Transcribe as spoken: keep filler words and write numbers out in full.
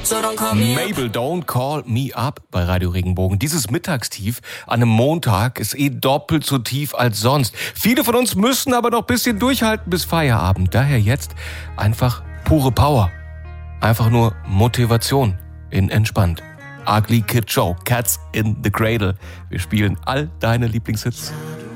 So don't call me Mabel, Don't Call Me Up bei Radio Regenbogen. Dieses Mittagstief an einem Montag ist eh doppelt so tief als sonst. Viele von uns müssen aber noch ein bisschen durchhalten bis Feierabend. Daher jetzt einfach pure Power. Einfach nur Motivation in entspannt. Ugly Kid Joe, Cats in the Cradle. Wir spielen all deine Lieblingshits.